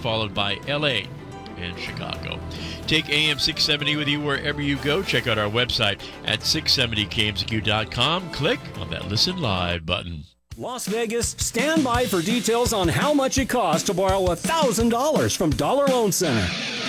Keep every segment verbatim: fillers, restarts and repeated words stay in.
followed by L A and Chicago. Take A M six seventy with you wherever you go. Check out our website at six seventy K M Z Q dot com. Click on that Listen Live button. Las Vegas, stand by for details on how much it costs to borrow one thousand dollars from Dollar Loan Center.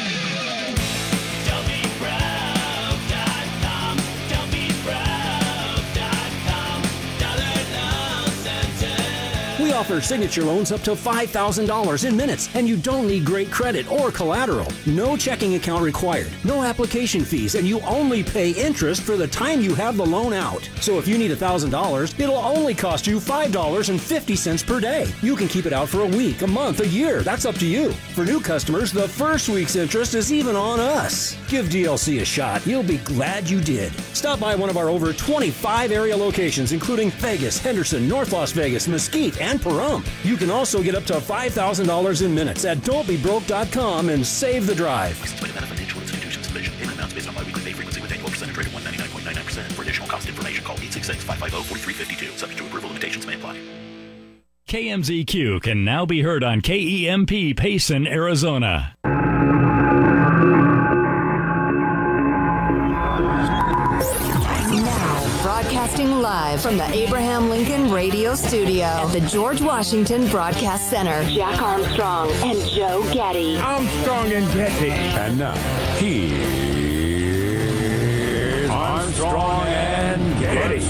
We offer signature loans up to five thousand dollars in minutes, and you don't need great credit or collateral. No checking account required, no application fees, and you only pay interest for the time you have the loan out. So if you need one thousand dollars, it'll only cost you five dollars and fifty cents per day. You can keep it out for a week, a month, a year. That's up to you. For new customers, the first week's interest is even on us. Give D L C a shot. You'll be glad you did. Stop by one of our over twenty-five area locations, including Vegas, Henderson, North Las Vegas, Mesquite, and Pahrump. You can also get up to five thousand dollars in minutes at don't be broke dot com and save the drive. Payment amounts based on biweekly pay frequency with annual percentage rate of one ninety-nine point nine nine percent. For additional cost information, call eight six six, five five zero, four three five two. Subject to approval, limitations may apply. K M Z Q can now be heard on K E M P Payson, Arizona. Broadcasting live from the Abraham Lincoln Radio Studio at the George Washington Broadcast Center. Jack Armstrong and Joe Getty. Armstrong and Getty. And now, here's Armstrong and Getty.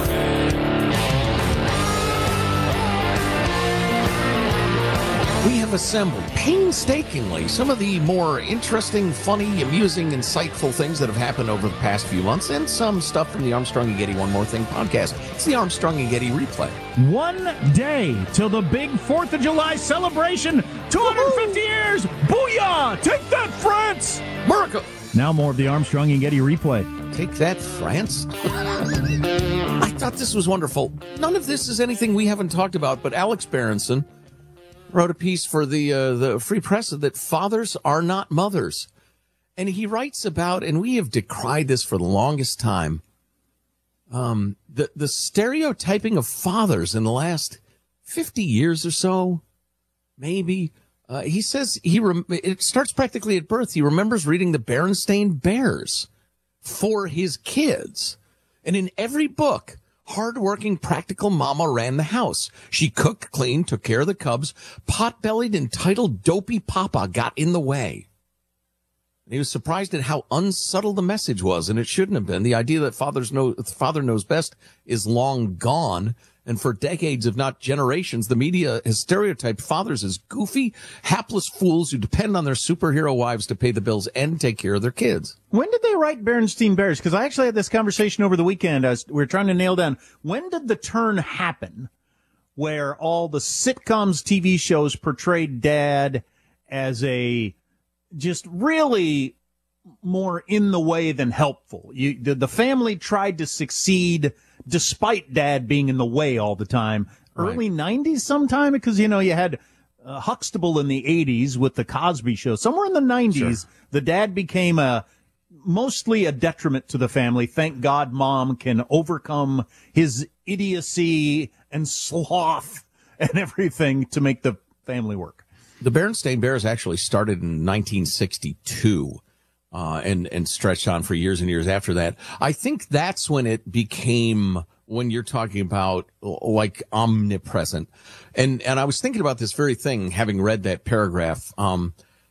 We have assembled painstakingly some of the more interesting, funny, amusing, insightful things that have happened over the past few months, and some stuff from the Armstrong and Getty One More Thing podcast. It's the Armstrong and Getty replay. One day till the big fourth of July celebration. two hundred fifty years. Booyah! Take that, France! America! Now more of the Armstrong and Getty replay. Take that, France. I thought this was wonderful. None of this is anything we haven't talked about, but Alex Berenson wrote a piece for the uh, the Free Press that fathers are not mothers. And he writes about, and we have decried this for the longest time, um, the, the stereotyping of fathers in the last fifty years or so, maybe. Uh, he says he rem- it starts practically at birth. He remembers reading the Berenstain Bears for his kids. And in every book, hard-working, practical mama ran the house. She cooked, cleaned, took care of the cubs. Pot-bellied, entitled, dopey papa got in the way. He was surprised at how unsubtle the message was, and it shouldn't have been. The idea that fathers know, father knows best is long gone. And for decades, if not generations, the media has stereotyped fathers as goofy, hapless fools who depend on their superhero wives to pay the bills and take care of their kids. When did they write Berenstain Bears? Because I actually had this conversation over the weekend. As we were trying to nail down, when did the turn happen where all the sitcoms, T V shows portrayed dad as a just really more in the way than helpful? You, the, the family tried to succeed despite dad being in the way all the time. Early right. nineties sometime, because, you know, you had uh, Huxtable in the eighties with the Cosby Show. Somewhere in the nineties, sure. The dad became a mostly a detriment to the family. Thank God mom can overcome his idiocy and sloth and everything to make the family work. The Berenstain Bears actually started in nineteen sixty-two. Uh, and, and stretched on for years and years after that. I think that's when it became, when you're talking about like omnipresent. And, and I was thinking about this very thing, having read that paragraph, um,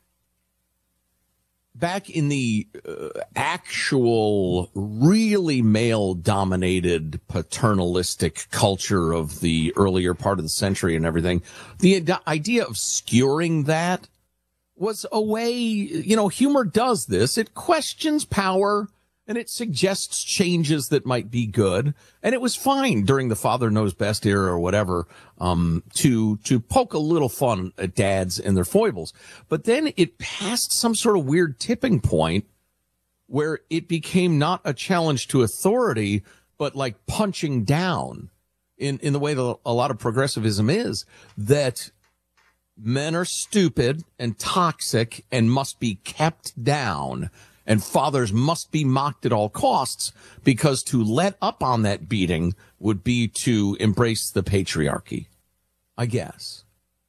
back in the uh, actual really male dominated paternalistic culture of the earlier part of the century and everything. The ad- idea of skewering that was a way, you know, humor does this. It questions power and it suggests changes that might be good. And it was fine during the father knows best era or whatever, um, to, to poke a little fun at dads and their foibles. But then it passed some sort of weird tipping point where it became not a challenge to authority, but like punching down in, in the way that a lot of progressivism is, that men are stupid and toxic and must be kept down, and fathers must be mocked at all costs, because to let up on that beating would be to embrace the patriarchy, I guess.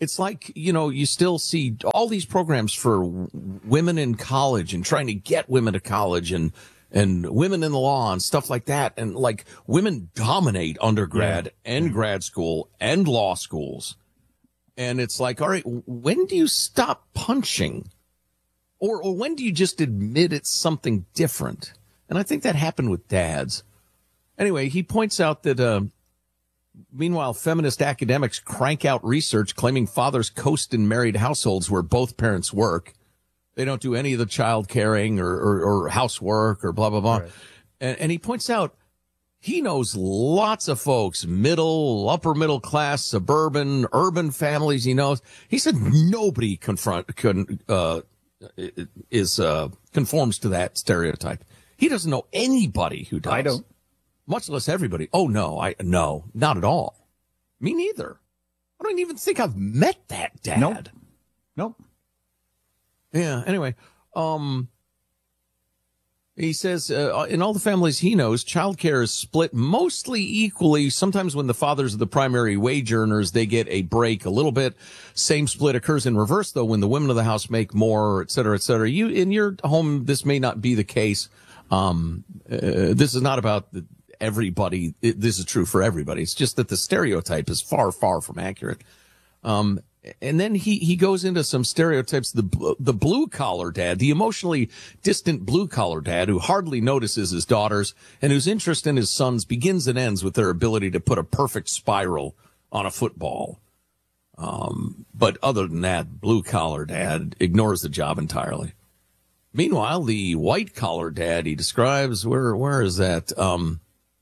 It's like, you know, you still see all these programs for w- women in college and trying to get women to college and, and women in the law and stuff like that. And like women dominate undergrad yeah. and grad school and law schools. And it's like, all right, when do you stop punching? Or, or when do you just admit it's something different? And I think that happened with dads. Anyway, he points out that, uh, meanwhile, feminist academics crank out research claiming fathers coast in married households where both parents work. They don't do any of the child caring or, or, or housework or blah, blah, blah. Right. And, and he points out he knows lots of folks, middle, upper middle class, suburban, urban families he knows. He said nobody confront, couldn't, uh, is, uh, conforms to that stereotype. He doesn't know anybody who does. I don't. Much less everybody. Oh, no, I no, not at all. Me neither. I don't even think I've met that dad. Nope. Nope. Yeah, anyway, um, he says uh, in all the families he knows, childcare is split mostly equally. Sometimes when the fathers are the primary wage earners, they get a break a little bit. Same split occurs in reverse, though, when the women of the house make more, et cetera, et cetera. You, in your home, this may not be the case. Um, uh, this is not about the everybody. It, this is true for everybody. It's just that the stereotype is far, far from accurate. Um, and then he, he goes into some stereotypes. The, the blue collar dad, the emotionally distant blue collar dad who hardly notices his daughters and whose interest in his sons begins and ends with their ability to put a perfect spiral on a football. Um, but other than that, blue collar dad ignores the job entirely. Meanwhile, the white collar dad he describes, where, where is that? Um,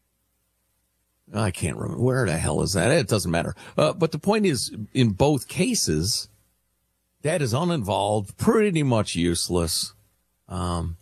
I can't remember. Where the hell is that? It doesn't matter. Uh, but the point is, in both cases, dad is uninvolved, pretty much useless. Um,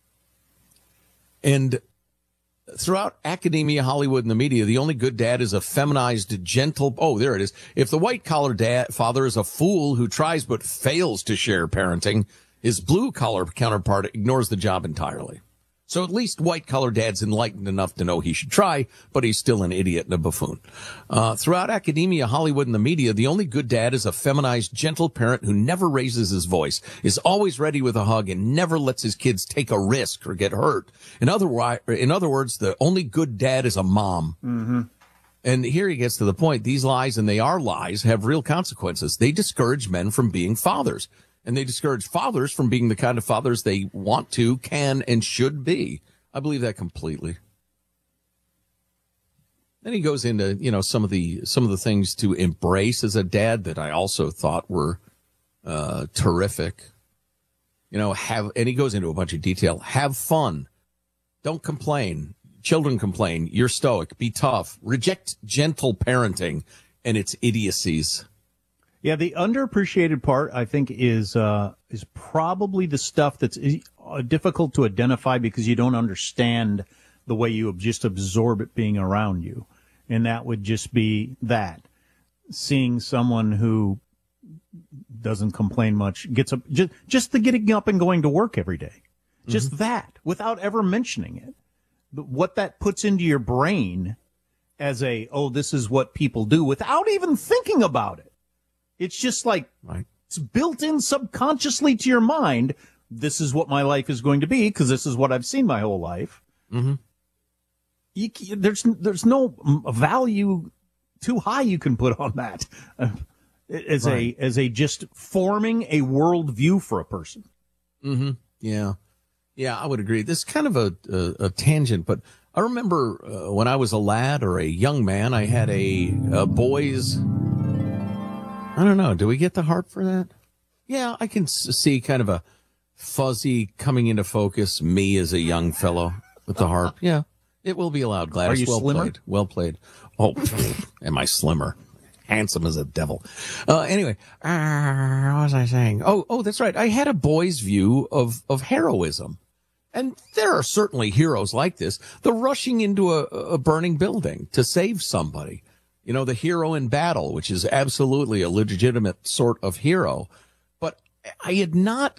and throughout academia, Hollywood, and the media, the only good dad is a feminized, gentle. Oh, there it is. If the white collar dad father is a fool who tries but fails to share parenting, his blue collar counterpart ignores the job entirely. So at least white-collar dad's enlightened enough to know he should try, but he's still an idiot and a buffoon. Uh, throughout academia, Hollywood, and the media, the only good dad is a feminized, gentle parent who never raises his voice, is always ready with a hug, and never lets his kids take a risk or get hurt. In other, in other words, the only good dad is a mom. Mm-hmm. And here he gets to the point. These lies, and they are lies, have real consequences. They discourage men from being fathers. And they discourage fathers from being the kind of fathers they want to, can, and should be. I believe that completely. Then he goes into, you know, some of the some of the things to embrace as a dad that I also thought were uh, terrific. You know, have and he goes into a bunch of detail. Have fun. Don't complain. Children complain. You're stoic. Be tough. Reject gentle parenting and its idiocies. Yeah, the underappreciated part, I think, is uh, is probably the stuff that's difficult to identify because you don't understand the way you just absorb it being around you. And that would just be that. Seeing someone who doesn't complain much, gets up, just, just the getting up and going to work every day. Just mm-hmm. that, without ever mentioning it. But what that puts into your brain as a, oh, this is what people do, without even thinking about it. It's just like, right. It's built in subconsciously to your mind. This is what my life is going to be because this is what I've seen my whole life. Mm-hmm. You, there's there's no value too high you can put on that uh, as right. a as a just forming a worldview for a person. Mm-hmm. Yeah, yeah, I would agree. This is kind of a a, a tangent, but I remember uh, when I was a lad or a young man, I had a, a boys. I don't know. Do we get the harp for that? Yeah, I can see kind of a fuzzy coming into focus. Me as a young fellow with the harp. Yeah, it will be allowed. Gladys, are you well slimmer? played. Well played. Oh, am I slimmer? Handsome as a devil. Uh, anyway, uh, what was I saying? Oh, oh, that's right. I had a boy's view of of heroism, and there are certainly heroes like this. The rushing into a, a burning building to save somebody. You know, the hero in battle, which is absolutely a legitimate sort of hero. But I had not,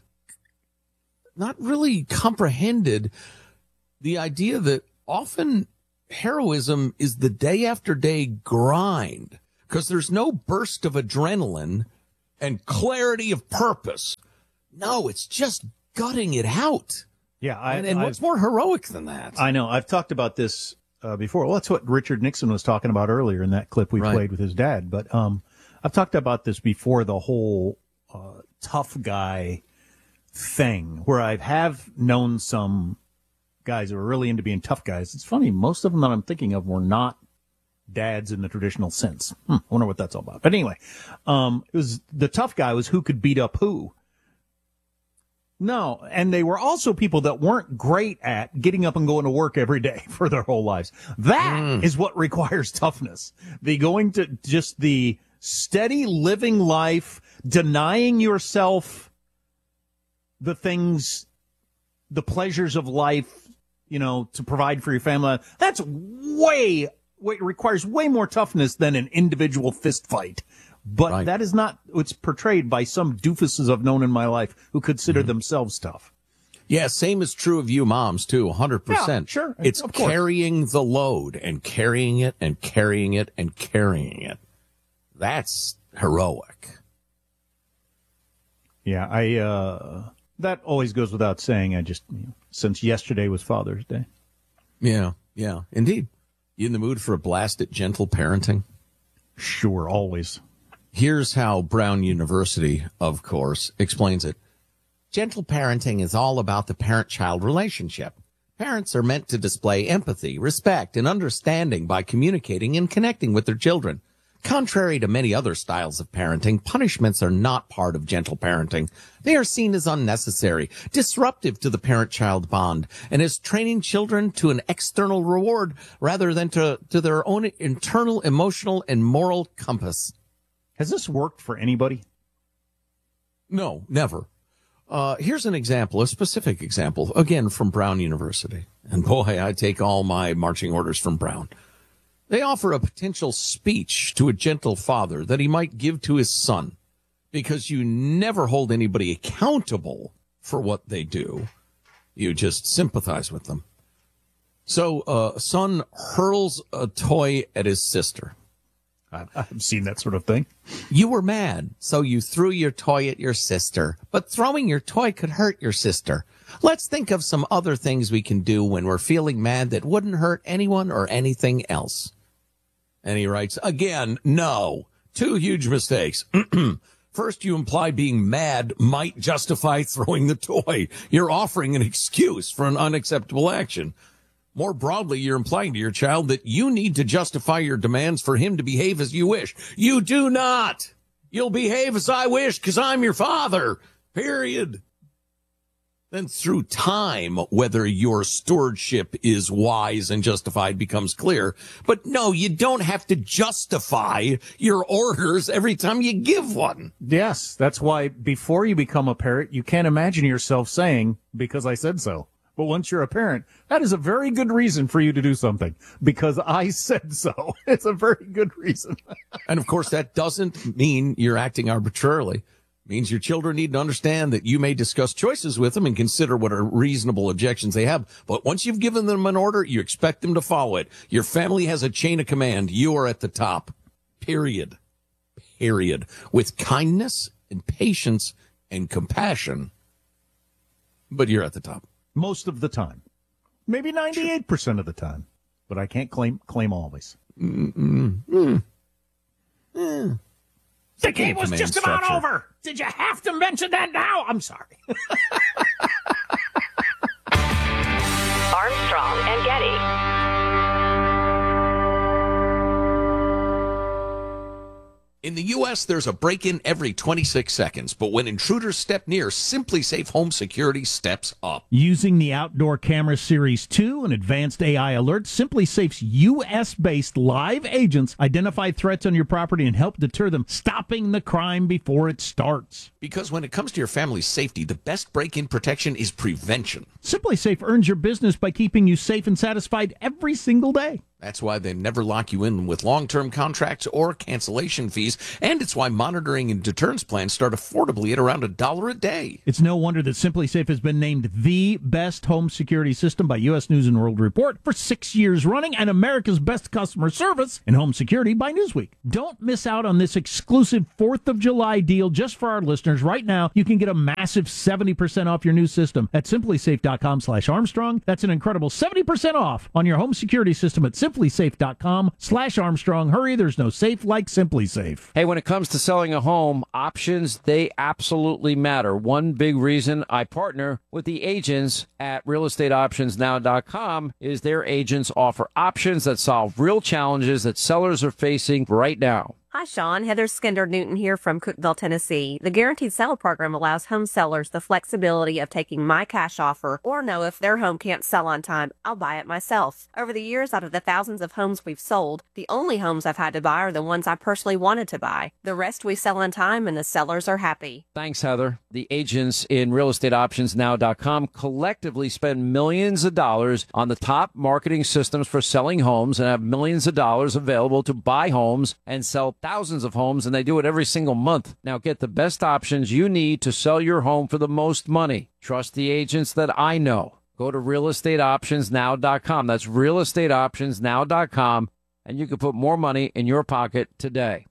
not really comprehended the idea that often heroism is the day after day grind because there's no burst of adrenaline and clarity of purpose. No, it's just gutting it out. Yeah, I, and, and what's more heroic than that? I know. I've talked about this uh, before. Well, that's what Richard Nixon was talking about earlier in that clip we Right. played with his dad. But um, I've talked about this before, the whole uh, tough guy thing, where I have known some guys who are really into being tough guys. It's funny, most of them that I'm thinking of were not dads in the traditional sense. Hmm, I wonder what that's all about. But anyway, um, it was the tough guy was who could beat up who. No, and they were also people that weren't great at getting up and going to work every day for their whole lives. That mm. is what requires toughness. The going to just the steady living life, denying yourself the things, the pleasures of life, you know, to provide for your family. That's way, way requires way more toughness than an individual fist fight. But right. that is not what's portrayed by some doofuses I've known in my life who consider mm-hmm. themselves tough. Yeah, same is true of you moms, too, one hundred percent. Yeah, sure. It's carrying the load and carrying it and carrying it and carrying it. That's heroic. Yeah, I uh, that always goes without saying. I just, you know, since yesterday was Father's Day. Yeah, yeah, indeed. You in the mood for a blast at gentle parenting? Sure, always. Here's how Brown University, of course, explains it. Gentle parenting is all about the parent-child relationship. Parents are meant to display empathy, respect, and understanding by communicating and connecting with their children. Contrary to many other styles of parenting, punishments are not part of gentle parenting. They are seen as unnecessary, disruptive to the parent-child bond, and as training children to an external reward rather than to, to their own internal, emotional, and moral compass. Has this worked for anybody? No, never. Uh, here's an example, a specific example, again, from Brown University. And boy, I take all my marching orders from Brown. They offer a potential speech to a gentle father that he might give to his son, because you never hold anybody accountable for what they do. You just sympathize with them. So uh, a son hurls a toy at his sister. I've seen that sort of thing. You were mad, so you threw your toy at your sister. But throwing your toy could hurt your sister. Let's think of some other things we can do when we're feeling mad that wouldn't hurt anyone or anything else. And he writes, again, no. Two huge mistakes. First, you imply being mad might justify throwing the toy. You're offering an excuse for an unacceptable action. More broadly, you're implying to your child that you need to justify your demands for him to behave as you wish. You do not. You'll behave as I wish because I'm your father. Period. Then through time, whether your stewardship is wise and justified becomes clear. But no, you don't have to justify your orders every time you give one. Yes, that's why before you become a parent, you can't imagine yourself saying, because I said so. But once you're a parent, that is a very good reason for you to do something. Because I said so. It's a very good reason. And, of course, that doesn't mean you're acting arbitrarily. It means your children need to understand that you may discuss choices with them and consider what are reasonable objections they have. But once you've given them an order, you expect them to follow it. Your family has a chain of command. You are at the top. Period. Period. With kindness and patience and compassion. But you're at the top. Most of the time. Maybe ninety-eight percent of the time. But I can't claim claim always. Mm-mm. Mm. The game was just about structure. over. Did you have to mention that now? I'm sorry. Armstrong and Getty. In the U S, there's a break-in every twenty-six seconds, but when intruders step near, Simply Safe Home Security steps up. Using the Outdoor Camera Series two and advanced A I alerts, Simply Safe's U S-based live agents identify threats on your property and help deter them, stopping the crime before it starts. Because when it comes to your family's safety, the best break-in protection is prevention. Simply Safe earns your business by keeping you safe and satisfied every single day. That's why they never lock you in with long-term contracts or cancellation fees, and it's why monitoring and deterrence plans start affordably at around a dollar a day. It's no wonder that SimpliSafe has been named the best home security system by U S News and World Report for six years running, and America's best customer service in home security by Newsweek. Don't miss out on this exclusive fourth of July deal just for our listeners. Right now, you can get a massive seventy percent off your new system at simplisafe.com slash Armstrong. That's an incredible seventy percent off on your home security system at simplisafe.com slash Armstrong. Hurry, there's no safe like SimpliSafe. Hey, when it comes to selling a home, options, they absolutely matter. One big reason I partner with the agents at real estate options now dot com is their agents offer options that solve real challenges that sellers are facing right now. Hi, Sean. Heather Skinder-Newton here from Cookeville, Tennessee. The Guaranteed Sale program allows home sellers the flexibility of taking my cash offer or know if their home can't sell on time, I'll buy it myself. Over the years, out of the thousands of homes we've sold, the only homes I've had to buy are the ones I personally wanted to buy. The rest we sell on time and the sellers are happy. Thanks, Heather. The agents in real estate options now dot com collectively spend millions of dollars on the top marketing systems for selling homes and have millions of dollars available to buy homes and sell thousands of homes, and they do it every single month. Now get the best options you need to sell your home for the most money. Trust the agents that I know. Go to real estate options now dot com. That's real estate options now dot com, and you can put more money in your pocket today.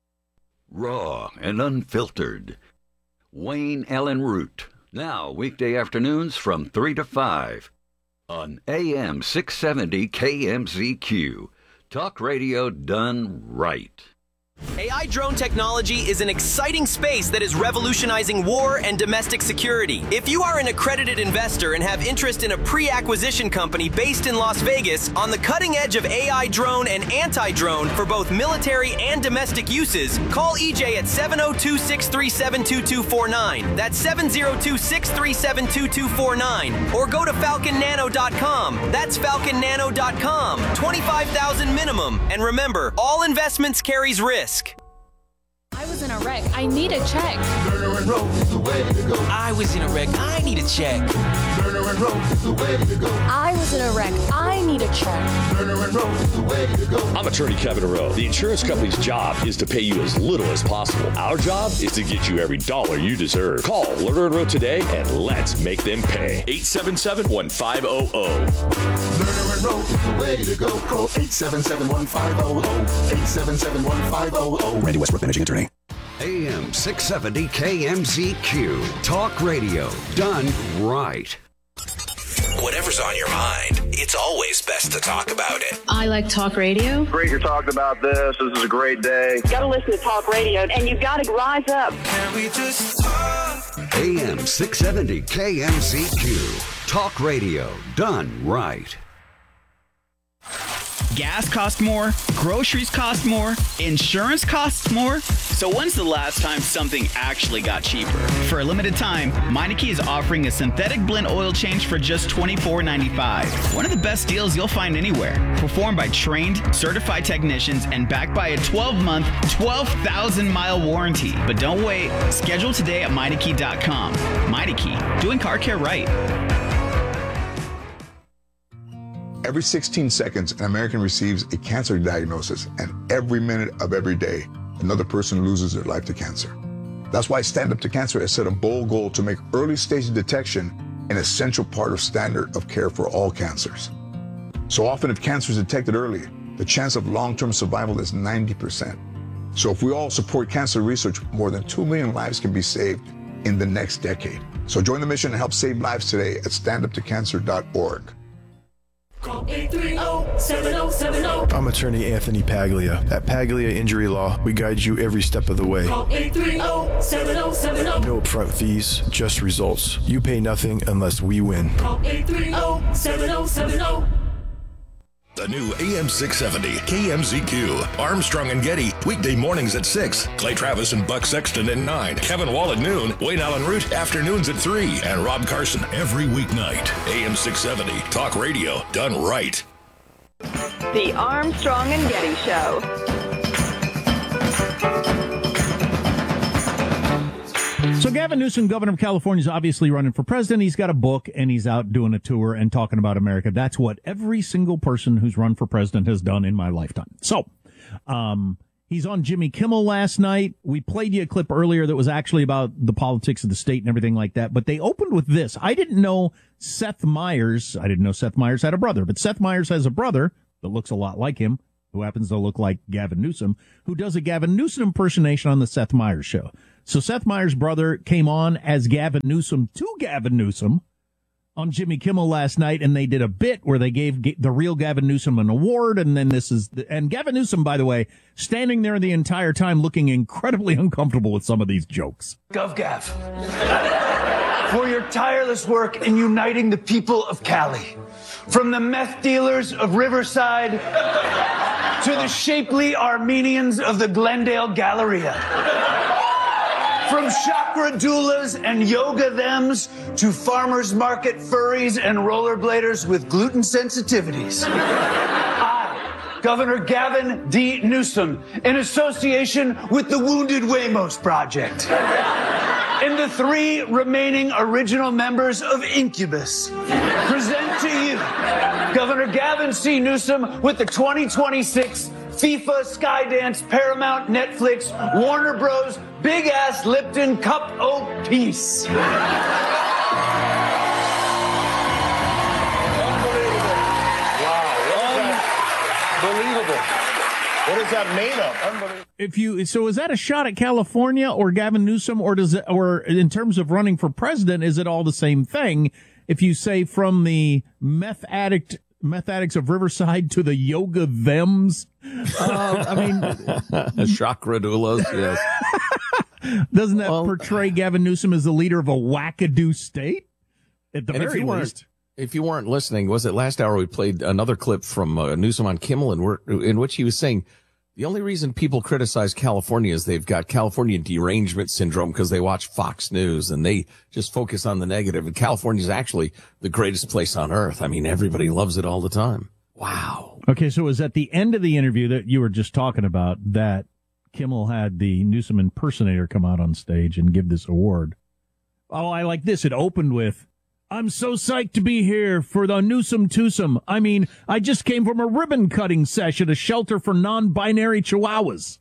Raw and unfiltered. Wayne Allen Root. Now, weekday afternoons from three to five on A M six seventy K M Z Q. Talk radio done right. A I drone technology is an exciting space that is revolutionizing war and domestic security. If you are an accredited investor and have interest in a pre-acquisition company based in Las Vegas on the cutting edge of A I drone and anti-drone for both military and domestic uses, call E J at seven oh two, six three seven, two two four nine. That's seven oh two, six three seven, two two four nine. Or go to falcon nano dot com. That's falcon nano dot com. twenty-five thousand dollars minimum. And remember, all investments carries risk. I was in a wreck. I need a check. Lerner and Rowe is the way to go. I was in a wreck. I need a check. Lerner and Rowe is the way to go. I was in a wreck. I need a check. Lerner and Rowe is the way to go. I'm attorney Kevin Rowe. The insurance company's job is to pay you as little as possible. Our job is to get you every dollar you deserve. Call Lerner and Rowe today and let's make them pay. eight seven seven, one five zero zero. Lerner and Rowe is the way to go. Call eight seven seven, one five zero zero. eight seven seven, one five zero zero. Randy Westbrook, managing attorney. A M six seventy K M Z Q. Talk radio done right. Whatever's on your mind, it's always best to talk about it. I like talk radio. Great you're talking about this. This is a great day. You gotta listen to talk radio, and you gotta rise up. Can we just talk? A M six seventy K M Z Q. Talk radio done right. Gas costs more, groceries cost more, insurance costs more. So when's the last time something actually got cheaper? For a limited time, Meineke is offering a synthetic blend oil change for just twenty-four ninety-five. One of the best deals you'll find anywhere. Performed by trained, certified technicians and backed by a twelve-month, twelve thousand mile warranty. But don't wait. Schedule today at Meineke dot com. Meineke, doing car care right. Every sixteen seconds, an American receives a cancer diagnosis, and every minute of every day, another person loses their life to cancer. That's why Stand Up to Cancer has set a bold goal to make early stage detection an essential part of standard of care for all cancers. So often, if cancer is detected early, the chance of long-term survival is ninety percent. So if we all support cancer research, more than two million lives can be saved in the next decade. So join the mission and help save lives today at stand up to cancer dot org. Call eight three zero, seven zero seven zero. I'm attorney Anthony Paglia. At Paglia Injury Law, we guide you every step of the way. Call eight three zero, seven zero seven zero. No upfront fees, just results. You pay nothing unless we win. Call eight three zero, seven zero seven zero. The new A M six seventy K M Z Q. Armstrong and Getty, weekday mornings at six. Clay Travis and Buck Sexton at nine. Kevin Wall at noon. Wayne Allen Root, afternoons at three. And Rob Carson every weeknight. A M six seventy, talk radio done right. The Armstrong and Getty Show. So So Gavin Newsom, governor of California, is obviously running for president. He's got a book, and he's out doing a tour and talking about America. That's what every single person who's run for president has done in my lifetime. So um, he's on Jimmy Kimmel last night. We played you a clip earlier that was actually about the politics of the state and everything like that. But they opened with this. I didn't know Seth Meyers. I didn't know Seth Meyers had a brother. But Seth Meyers has a brother that looks a lot like him, who happens to look like Gavin Newsom, who does a Gavin Newsom impersonation on the Seth Meyers show. So Seth Meyers' brother came on as Gavin Newsom to Gavin Newsom on Jimmy Kimmel last night, and they did a bit where they gave the real Gavin Newsom an award, and then this is the, and Gavin Newsom, by the way, standing there the entire time looking incredibly uncomfortable with some of these jokes. GovGav, for your tireless work in uniting the people of Cali, from the meth dealers of Riverside to the shapely Armenians of the Glendale Galleria. From chakra doulas and yoga thems to farmers market furries and rollerbladers with gluten sensitivities. I, Governor Gavin D. Newsom, in association with the Wounded Wamos Project, and the three remaining original members of Incubus, present to you Governor Gavin C. Newsom with the twenty twenty-six FIFA, Skydance, Paramount, Netflix, Warner Bros. Big Ass Lipton Cup O' Peace. Unbelievable. Wow. Unbelievable. What is that made of? Unbelievable. If you so, is that a shot at California or Gavin Newsom, or does it, or in terms of running for president, is it all the same thing? If you say from the meth addict. Meth addicts of Riverside to the yoga thems. Uh, I mean, chakra doulas, yes. Doesn't that well, portray Gavin Newsom as the leader of a wackadoo state? At the very least. If you weren't listening, was it last hour we played another clip from uh, Newsom on Kimmel, in, in which he was saying the only reason people criticize California is they've got California derangement syndrome because they watch Fox News and they just focus on the negative. And California is actually the greatest place on earth. I mean, everybody loves it all the time. Wow. Okay, so it was at the end of the interview that you were just talking about that Kimmel had the Newsom impersonator come out on stage and give this award. Oh, I like this. It opened with, I'm so psyched to be here for the Newsom twosome. I mean, I just came from a ribbon cutting sesh at a shelter for non-binary chihuahuas.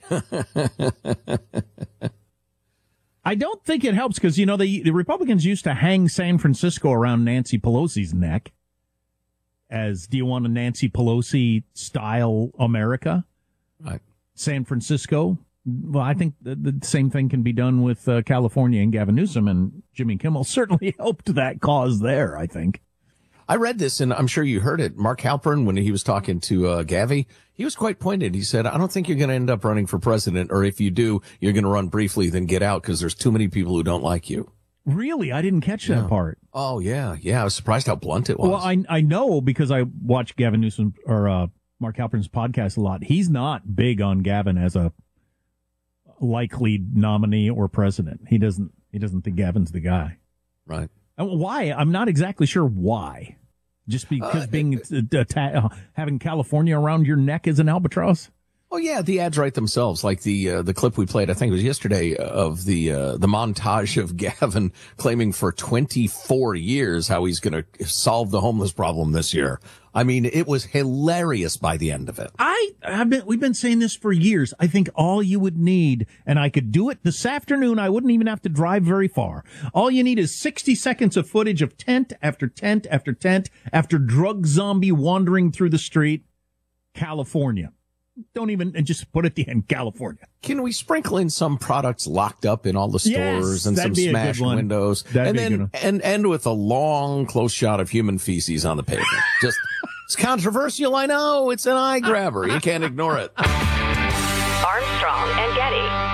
I don't think it helps because, you know, the, the Republicans used to hang San Francisco around Nancy Pelosi's neck as, do you want a Nancy Pelosi style America? Right. San Francisco. Well, I think the, the same thing can be done with uh, California and Gavin Newsom, and Jimmy Kimmel certainly helped that cause there, I think. I read this, and I'm sure you heard it. Mark Halperin, when he was talking to uh, Gavi, he was quite pointed. He said, I don't think you're going to end up running for president, or if you do, you're going to run briefly, then get out because there's too many people who don't like you. Really? I didn't catch that yeah. part. Oh, yeah. Yeah, I was surprised how blunt it was. Well, I I know because I watch Gavin Newsom or uh, Mark Halperin's podcast a lot. He's not big on Gavin as a likely nominee or president. He doesn't he doesn't think Gavin's the guy. Right. And why? I'm not exactly sure why. Just because uh, being uh, uh, having California around your neck is an albatross? Oh yeah, the ads write themselves. Like the uh, the clip we played, I think it was yesterday, of the uh, the montage of Gavin claiming for twenty-four years how he's going to solve the homeless problem this year. I mean, it was hilarious by the end of it. I have been we've been saying this for years. I think all you would need, and I could do it this afternoon. I wouldn't even have to drive very far. All you need is sixty seconds of footage of tent after tent after tent after drug zombie wandering through the street, California. Don't even, and just put at the end, California. Can we sprinkle in some products locked up in all the stores yes, and some smashed windows? That'd and then and end with a long close shot of human feces on the pavement. Just, it's controversial, I know. It's an eye grabber. You can't ignore it. Armstrong and Getty.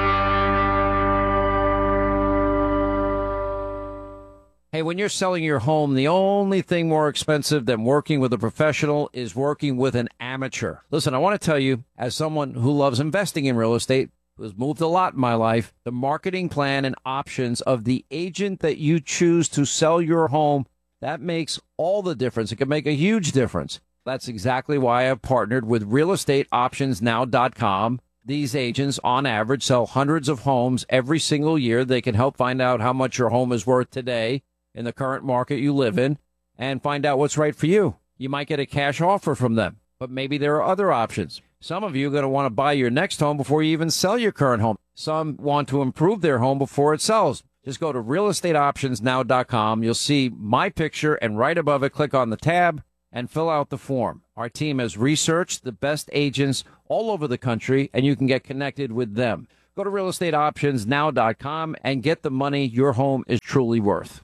Hey, when you're selling your home, the only thing more expensive than working with a professional is working with an amateur. Listen, I want to tell you, as someone who loves investing in real estate, who has moved a lot in my life, the marketing plan and options of the agent that you choose to sell your home, that makes all the difference. It can make a huge difference. That's exactly why I've partnered with real estate options now dot com. These agents, on average, sell hundreds of homes every single year. They can help find out how much your home is worth today in the current market you live in and find out what's right for you. You might get a cash offer from them, but maybe there are other options. Some of you are going to want to buy your next home before you even sell your current home. Some want to improve their home before it sells. Just go to real estate options now dot com. You'll see my picture, and right above it, click on the tab and fill out the form. Our team has researched the best agents all over the country, and you can get connected with them. Go to real estate options now dot com and get the money your home is truly worth.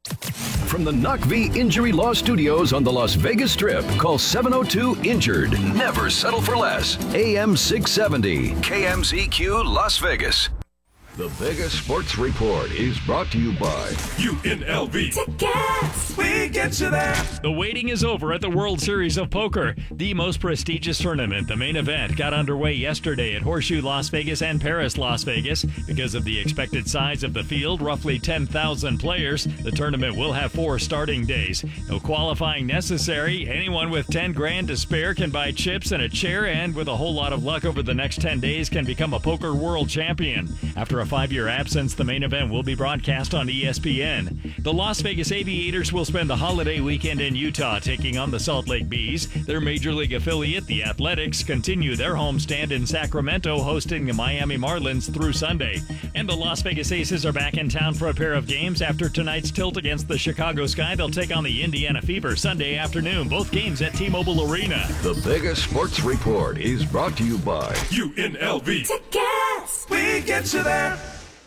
From the Knock V Injury Law Studios on the Las Vegas Strip, call seven oh two INJURED. Never settle for less. A M six seventy, K M Z Q Las Vegas. The Vegas Sports Report is brought to you by U N L V. Tickets! We get you there. The waiting is over at the World Series of Poker, the most prestigious tournament. The main event got underway yesterday at Horseshoe Las Vegas and Paris Las Vegas. Because of the expected size of the field, roughly ten thousand players, the tournament will have four starting days. No qualifying necessary. Anyone with ten grand to spare can buy chips and a chair, and with a whole lot of luck over the next ten days can become a poker world champion. After a five-year absence, the main event will be broadcast on E S P N. The Las Vegas Aviators will spend the holiday weekend in Utah taking on the Salt Lake Bees. Their Major League affiliate, the Athletics, continue their homestand in Sacramento, hosting the Miami Marlins through Sunday. And the Las Vegas Aces are back in town for a pair of games. After tonight's tilt against the Chicago Sky, they'll take on the Indiana Fever Sunday afternoon. Both games at T-Mobile Arena. The Vegas Sports Report is brought to you by U N L V. Tickets! We get you there.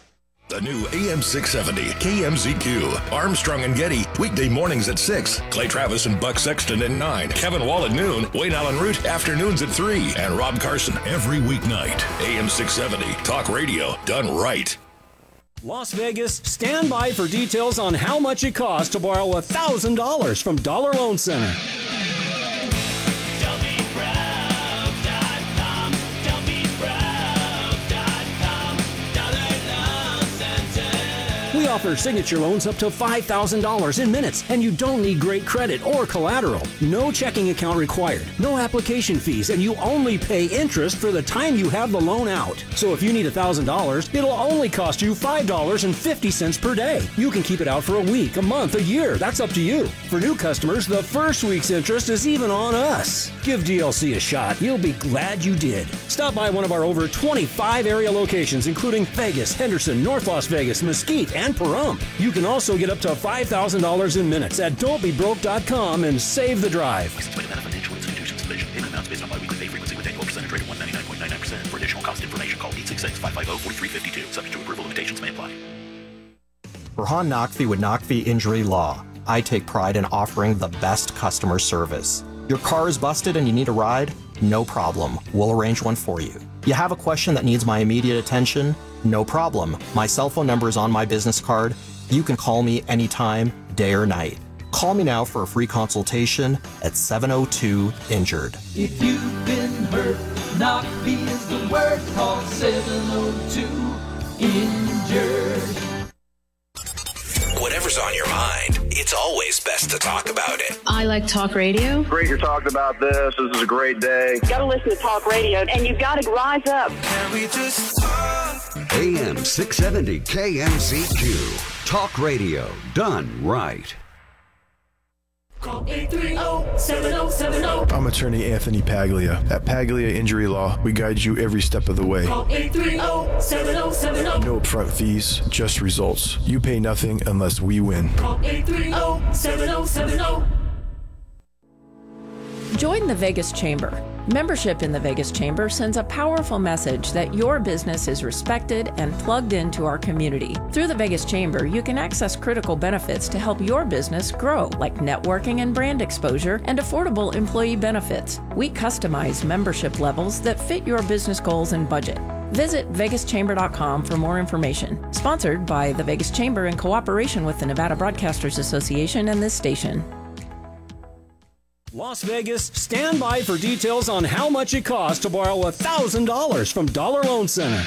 The new A M six seventy K M Z Q. Armstrong and Getty, weekday mornings at six. Clay Travis and Buck Sexton at nine. Kevin Wall at noon. Wayne Allen Root, afternoons at three. And Rob Carson every weeknight. A M six seventy, talk radio done right. Las Vegas, stand by for details on how much it costs to borrow one thousand dollars from Dollar Loan Center. We offer signature loans up to five thousand dollars in minutes, and you don't need great credit or collateral. No checking account required, no application fees, and you only pay interest for the time you have the loan out. So if you need one thousand dollars, it'll only cost you five dollars and fifty cents per day. You can keep it out for a week, a month, a year. That's up to you. For new customers, the first week's interest is even on us. Give D L C a shot. You'll be glad you did. Stop by one of our over twenty-five area locations, including Vegas, Henderson, North Las Vegas, Mesquite, and Pahrump. You can also get up to five thousand dollars in minutes at don't be broke dot com and save the drive. Financial institutions division. Payment amounts based on biweekly pay frequency with annual percentage rate of one hundred ninety-nine point nine nine percent. For additional cost information, call eight six six, five five zero, four three five two. Subject to approval, limitations may apply. Burhan Naqvi with Naqvi Injury Law. I take pride in offering the best customer service. Your car is busted and you need a ride? No problem. We'll arrange one for you. You have a question that needs my immediate attention? No problem. My cell phone number is on my business card. You can call me anytime, day or night. Call me now for a free consultation at seven oh two INJURED. If you've been hurt, Naqvi is the word. Call seven oh two INJURED. Whatever's on your mind, it's always best to talk about it. I like talk radio. Great you're talking about this. This is a great day. You gotta listen to talk radio, and you gotta rise up. Can we just talk? A M six seventy K M Z Q. Talk radio done right. Call eight three zero, seven zero seven zero. I'm attorney Anthony Paglia. At Paglia Injury Law, we guide you every step of the way. Call eight three zero, seven zero seven zero. No upfront fees, just results. You pay nothing unless we win. Call eight three zero, seven zero seven zero. Join the Vegas Chamber. Membership in the Vegas Chamber sends a powerful message that your business is respected and plugged into our community. Through the Vegas Chamber, you can access critical benefits to help your business grow, like networking and brand exposure and affordable employee benefits. We customize membership levels that fit your business goals and budget. Visit vegas chamber dot com for more information. Sponsored by the Vegas Chamber in cooperation with the Nevada Broadcasters Association and this station. Las Vegas, stand by for details on how much it costs to borrow one thousand dollars from Dollar Loan Center.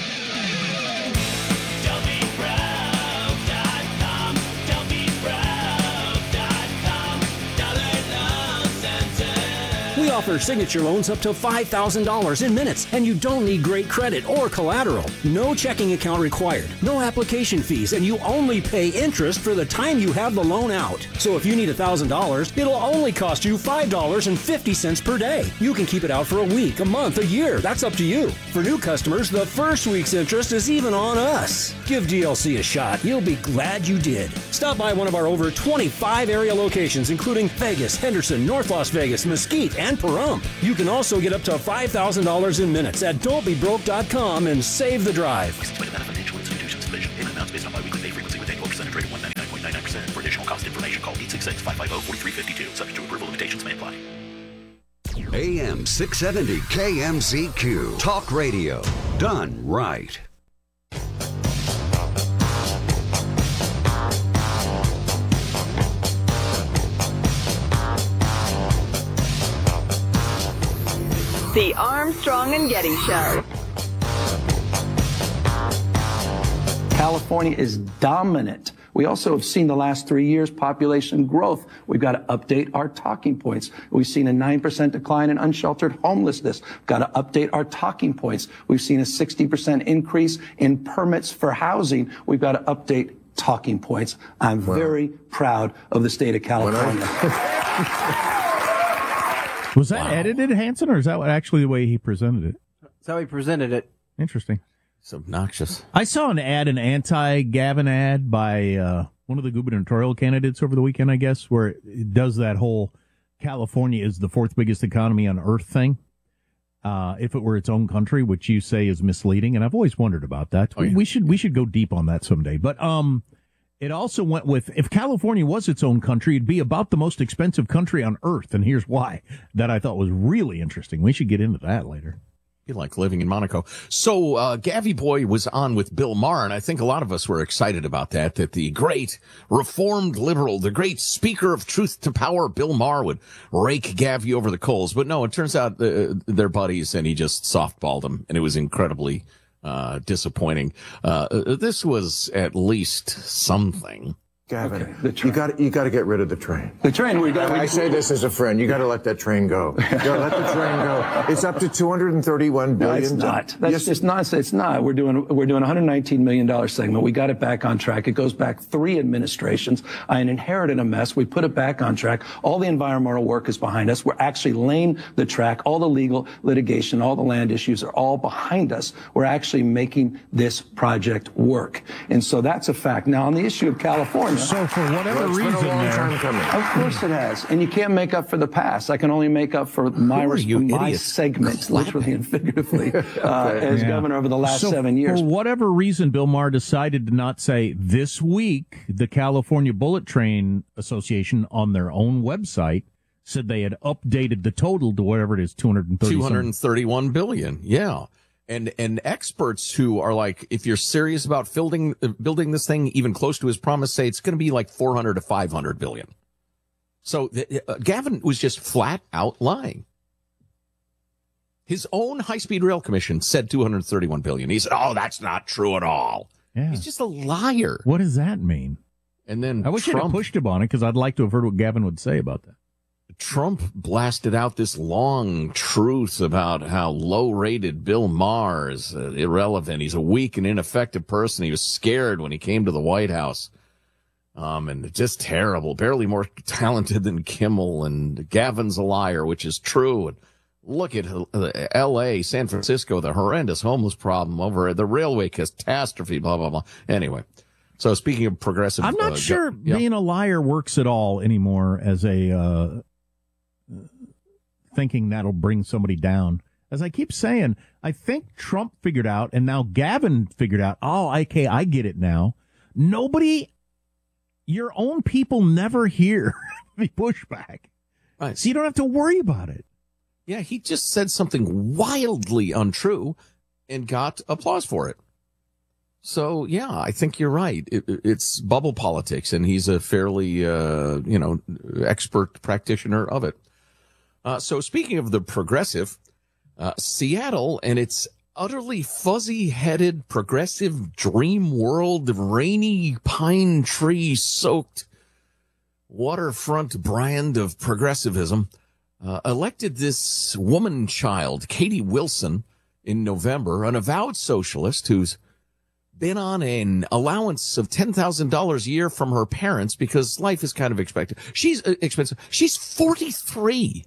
We offers signature loans up to five thousand dollars in minutes, and you don't need great credit or collateral. No checking account required, no application fees, and you only pay interest for the time you have the loan out. So if you need one thousand dollars, it'll only cost you five dollars and fifty cents per day. You can keep it out for a week, a month, a year. That's up to you. For new customers, the first week's interest is even on us. Give D L C a shot. You'll be glad you did. Stop by one of our over twenty-five area locations, including Vegas, Henderson, North Las Vegas, Mesquite, and Pahrump. You can also get up to five thousand dollars in minutes at don't be broke dot com and save the drive. Financial institutions division. Payment amounts based on biweekly pay frequency with annual percentage rate of one ninety-nine point nine nine percent. For additional cost information, call eight six six, five five zero, four three five two. Subject to approval, limitations may apply. A M six seventy K M Z Q. Talk radio. Done right. The Armstrong and Getty Show. California is dominant. We also have seen the last three years population growth. We've got to update our talking points. We've seen a nine percent decline in unsheltered homelessness. We've got to update our talking points. We've seen a sixty percent increase in permits for housing. We've got to update talking points. I'm wow. very proud of the state of California. Was that Wow. edited, Hanson, or is that actually the way he presented it? That's how he presented it. Interesting. It's obnoxious. I saw an ad, an anti-Gavin ad by uh, one of the gubernatorial candidates over the weekend, I guess, where it does that whole California is the fourth biggest economy on earth thing. Uh, if it were its own country, which you say is misleading, and I've always wondered about that. Oh, yeah. We should we should go deep on that someday. But um, it also went with, if California was its own country, it'd be about the most expensive country on earth, and here's why. That I thought was really interesting. We should get into that later. You like living in Monaco. So, uh, Gavi Boy was on with Bill Maher, and I think a lot of us were excited about that, that the great reformed liberal, the great speaker of truth to power, Bill Maher, would rake Gavi over the coals. But no, it turns out uh, they're buddies, and he just softballed him, and it was incredibly uh, disappointing. Uh, this was at least something. Gavin, okay, you got you got to get rid of the train. The train, we got. I, I say this as a friend. You got to let that train go. You got to let the train go. It's up to two hundred thirty-one billion. No, it's not. That's yes, just nonsense. It's not. We're doing we're doing a one hundred nineteen million dollars segment. We got it back on track. It goes back three administrations. I inherited a mess. We put it back on track. All the environmental work is behind us. We're actually laying the track. All the legal litigation, all the land issues are all behind us. We're actually making this project work, and so that's a fact. Now, on the issue of California, so for whatever well, it's reason, been a long there, time coming. Of course it has. And you can't make up for the past. I can only make up for my, res- my segments, literally and figuratively, uh, okay. as yeah. governor over the last so seven years. For whatever reason, Bill Maher decided to not say this week, the California Bullet Train Association on their own website said they had updated the total to whatever it is, two hundred thirty two hundred thirty-one billion. Yeah. And and experts who are like, if you're serious about building building this thing even close to his promise, say it's going to be like four hundred to five hundred billion. So uh, Gavin was just flat out lying. His own high-speed rail commission said two hundred thirty-one billion. He said, "Oh, that's not true at all." Yeah. He's just a liar. What does that mean? And then I wish Trump, you'd have pushed him on it, because I'd like to have heard what Gavin would say about that. Trump blasted out this long truth about how low-rated Bill Maher is uh, irrelevant. He's a weak and ineffective person. He was scared when he came to the White House. Um, and just terrible, barely more talented than Kimmel, and Gavin's a liar, which is true. And look at uh, L A, San Francisco, the horrendous homeless problem over the railway catastrophe, blah, blah, blah. Anyway. So speaking of progressive, I'm not uh, sure go, yeah. being a liar works at all anymore as a, uh, thinking that'll bring somebody down. As I keep saying, I think Trump figured out, and now Gavin figured out, oh, okay, I get it now. Nobody, your own people never hear the pushback. Right. So you don't have to worry about it. Yeah, he just said something wildly untrue and got applause for it. So, yeah, I think you're right. It, it's bubble politics, and he's a fairly, uh, you know, expert practitioner of it. Uh, so speaking of the progressive, uh, Seattle and its utterly fuzzy-headed progressive dream world, rainy pine tree-soaked waterfront brand of progressivism uh, elected this woman child, Katie Wilson, in November, an avowed socialist who's been on an allowance of ten thousand dollars a year from her parents because life is kind of expected. She's uh, expensive. She's forty-three.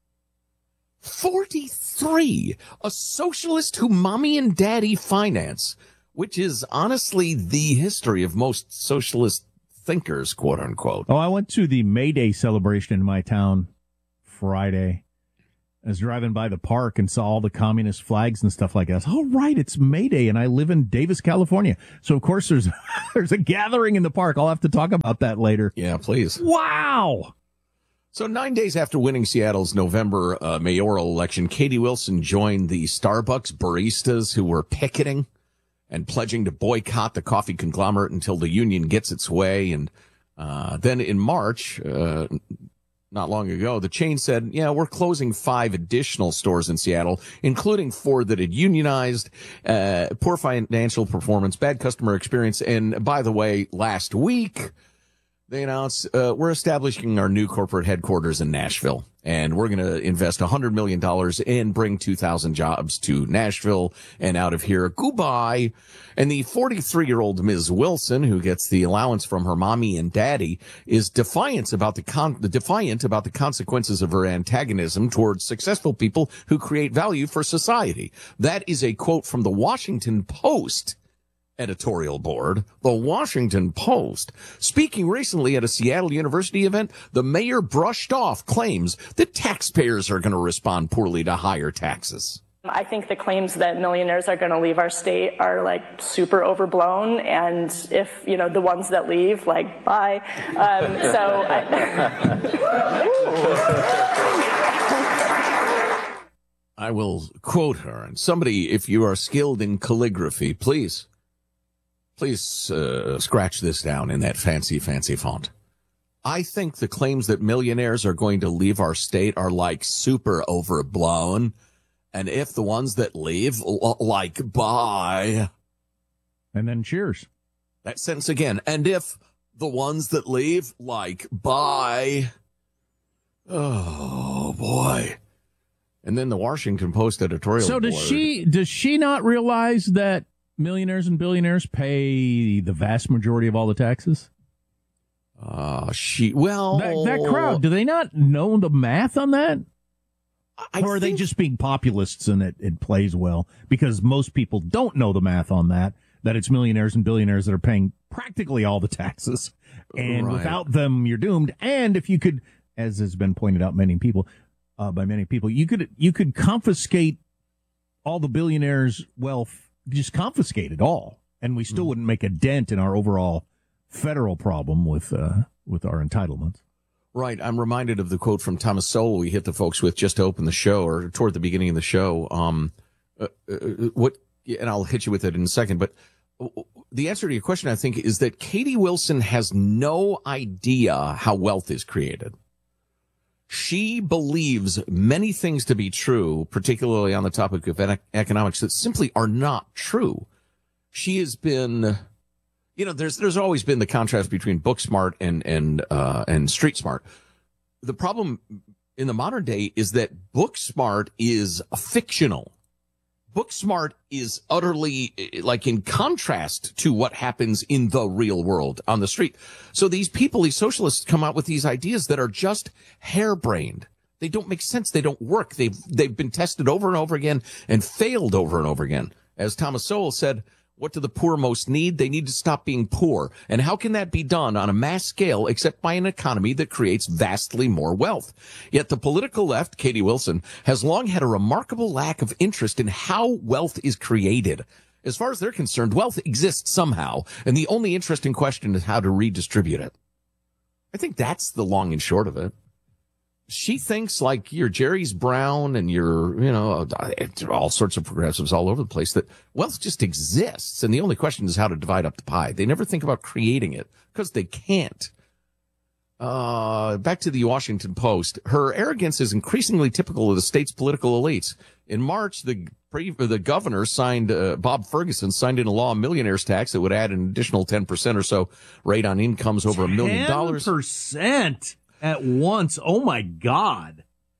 forty-three. A socialist who mommy and daddy finance, which is honestly the history of most socialist thinkers, quote unquote. Oh, I went to the May Day celebration in my town Friday. I was driving by the park and saw all the communist flags and stuff like that. Oh, right, it's May Day, and I live in Davis, California. So, of course, there's there's a gathering in the park. I'll have to talk about that later. Yeah, please. Wow. So nine days after winning Seattle's November uh, mayoral election, Katie Wilson joined the Starbucks baristas who were picketing and pledging to boycott the coffee conglomerate until the union gets its way. And uh, then in March, uh, not long ago, the chain said, yeah, we're closing five additional stores in Seattle, including four that had unionized, uh, poor financial performance, bad customer experience. And by the way, last week, they announced uh, we're establishing our new corporate headquarters in Nashville, and we're going to invest one hundred million dollars and bring two thousand jobs to Nashville and out of here. Goodbye. And the forty-three-year-old Miz Wilson, who gets the allowance from her mommy and daddy, is defiant about the con- defiant about the consequences of her antagonism towards successful people who create value for society. That is a quote from the Washington Post editorial board, the Washington Post. Speaking recently at a Seattle University event, the mayor brushed off claims that taxpayers are going to respond poorly to higher taxes. I think the claims that millionaires are going to leave our state are like super overblown, and if you know the ones that leave, like bye. Um, so. I... I will quote her, and somebody, if you are skilled in calligraphy, please. Please uh, scratch this down in that fancy, fancy font. I think the claims that millionaires are going to leave our state are like super overblown. And if the ones that leave, l- like, bye. And then cheers. That sentence again. And if the ones that leave, like, bye. Oh, boy. And then the Washington Post editorial So does board. she, does she not realize that millionaires and billionaires pay the vast majority of all the taxes? Uh, she, well. That, that crowd, do they not know the math on that? I or are think, they just being populists and it, it plays well? Because most people don't know the math on that, that it's millionaires and billionaires that are paying practically all the taxes. And right. without them, you're doomed. And if you could, as has been pointed out many people, uh, by many people, you could, you could confiscate all the billionaires' wealth, just confiscate it all. And we still mm. wouldn't make a dent in our overall federal problem with, uh, with our entitlements. Right. I'm reminded of the quote from Thomas Sowell we hit the folks with just to open the show, or toward the beginning of the show. Um, uh, uh, what, and I'll hit you with it in a second, but the answer to your question, I think, is that Katie Wilson has no idea how wealth is created. She believes many things to be true, particularly on the topic of economics, that simply are not true. She has been... You know, there's there's always been the contrast between book smart and and uh, and street smart. The problem in the modern day is that book smart is fictional. Book smart is utterly like in contrast to what happens in the real world on the street. So these people, these socialists, come out with these ideas that are just harebrained. They don't make sense. They don't work. They've they've been tested over and over again and failed over and over again. As Thomas Sowell said, what do the poor most need? They need to stop being poor. And how can that be done on a mass scale except by an economy that creates vastly more wealth? Yet the political left, Katie Wilson, has long had a remarkable lack of interest in how wealth is created. As far as they're concerned, wealth exists somehow, and the only interesting question is how to redistribute it. I think that's the long and short of it. She thinks, like your Jerry's Brown and your, you know, all sorts of progressives all over the place, that wealth just exists. And the only question is how to divide up the pie. They never think about creating it because they can't. Uh, back to the Washington Post. Her arrogance is increasingly typical of the state's political elites. In March, the the governor signed, uh, Bob Ferguson signed into law a millionaire's tax that would add an additional ten percent or so rate on incomes over a million dollars. ten percent at once. Oh, my God.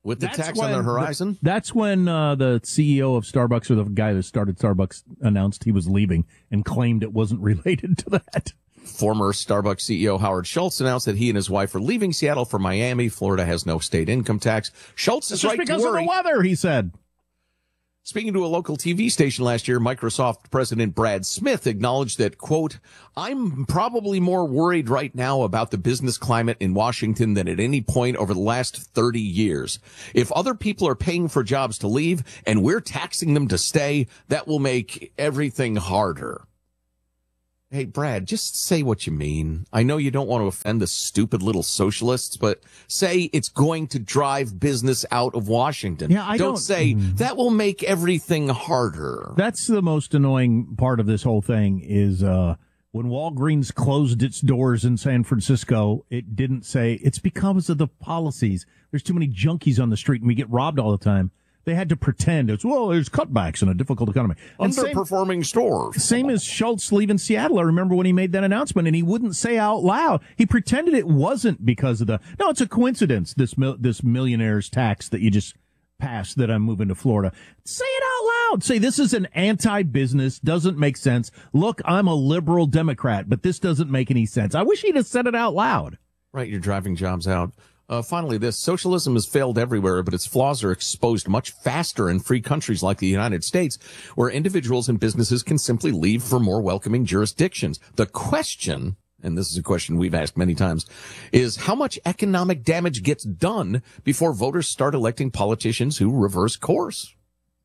With the That's tax on the when- horizon? That's when uh, the C E O of Starbucks, or the guy that started Starbucks, announced he was leaving and claimed it wasn't related to that. Former Starbucks C E O Howard Schultz announced that he and his wife are leaving Seattle for Miami. Florida has no state income tax. Schultz is It's just right because to of worry. the weather, he said. Speaking to a local T V station last year, Microsoft President Brad Smith acknowledged that, quote, I'm probably more worried right now about the business climate in Washington than at any point over the last thirty years. If other people are paying for jobs to leave and we're taxing them to stay, that will make everything harder. Hey, Brad, just say what you mean. I know you don't want to offend the stupid little socialists, but say it's going to drive business out of Washington. Yeah, I don't, don't- say that will make everything harder. That's the most annoying part of this whole thing is uh, when Walgreens closed its doors in San Francisco, it didn't say it's because of the policies. There's too many junkies on the street and we get robbed all the time. They had to pretend it's, well, there's cutbacks in a difficult economy. And same- Underperforming stores. Same as Schultz leaving Seattle. I remember when he made that announcement and he wouldn't say out loud. He pretended it wasn't because of the, no, it's a coincidence, this mil, this millionaire's tax that you just passed that I'm moving to Florida. Say it out loud. Say this is an anti-business, doesn't make sense. Look, I'm a liberal Democrat, but this doesn't make any sense. I wish he'd have said it out loud. Right, you're driving jobs out. Uh, finally, this socialism has failed everywhere, but its flaws are exposed much faster in free countries like the United States, where individuals and businesses can simply leave for more welcoming jurisdictions. The question, and this is a question we've asked many times, is how much economic damage gets done before voters start electing politicians who reverse course?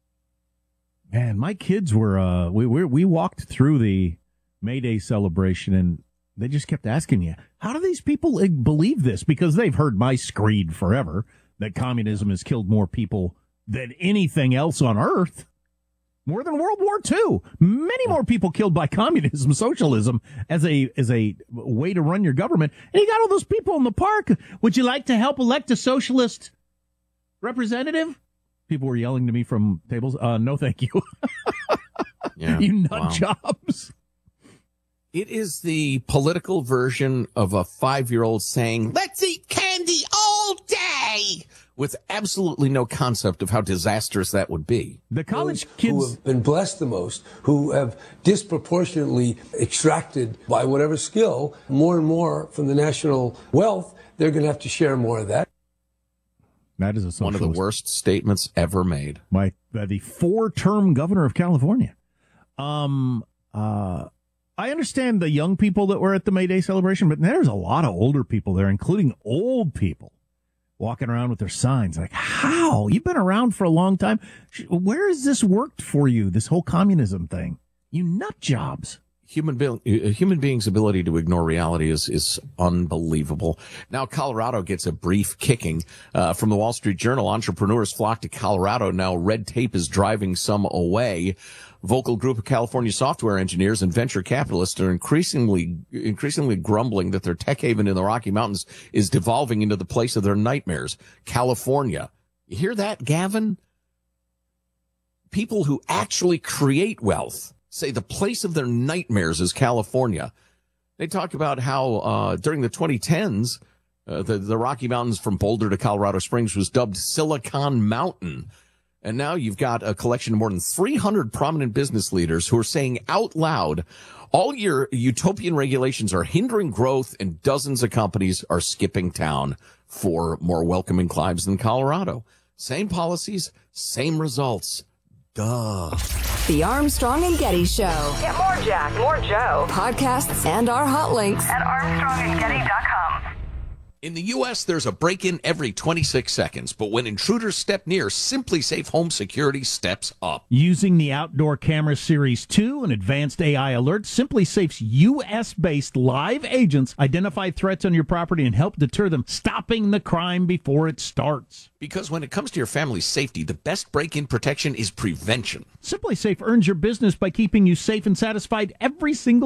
Man, my kids were, uh, we, we, we walked through the May Day celebration and they just kept asking you, how do these people uh, believe this? Because they've heard my screed forever that communism has killed more people than anything else on earth. More than World War Two. Many more people killed by communism, socialism, as a as a way to run your government. And you got all those people in the park. Would you like to help elect a socialist representative? People were yelling to me from tables. Uh, no, thank you. Yeah. You nut Wow. jobs. It is the political version of a five-year-old saying, let's eat candy all day, with absolutely no concept of how disastrous that would be. The college who have been blessed the most, who have disproportionately extracted by whatever skill more and more from the national wealth, they're going to have to share more of that. That is a socialist. One of the worst statements ever made. By, by the four-term governor of California. Um, uh, I understand the young people that were at the May Day celebration, but there's a lot of older people there, including old people, walking around with their signs. Like, how? You've been around for a long time. Where has this worked for you, this whole communism thing? You nut jobs. Human, be- a human being's ability to ignore reality is, is unbelievable. Now Colorado gets a brief kicking. Uh, from the Wall Street Journal, entrepreneurs flock to Colorado. Now red tape is driving some away. Vocal group of California software engineers and venture capitalists are increasingly, increasingly grumbling that their tech haven in the Rocky Mountains is devolving into the place of their nightmares. California. You hear that, Gavin? People who actually create wealth say the place of their nightmares is California. They talk about how uh, during the twenty tens, uh, the, the Rocky Mountains from Boulder to Colorado Springs was dubbed Silicon Mountain. And now you've got a collection of more than three hundred prominent business leaders who are saying out loud, all your utopian regulations are hindering growth and dozens of companies are skipping town for more welcoming climes than Colorado. Same policies, same results. Duh. The Armstrong and Getty Show. Get more Jack, more Joe. Podcasts and our hot links at armstrong and getty dot com. In the U S, there's a break-in every twenty-six seconds, but when intruders step near, Simply Safe Home Security steps up. Using the Outdoor Camera Series two and advanced A I alerts, Simply Safe's U S-based live agents identify threats on your property and help deter them, stopping the crime before it starts. Because when it comes to your family's safety, the best break-in protection is prevention. Simply Safe earns your business by keeping you safe and satisfied every single day.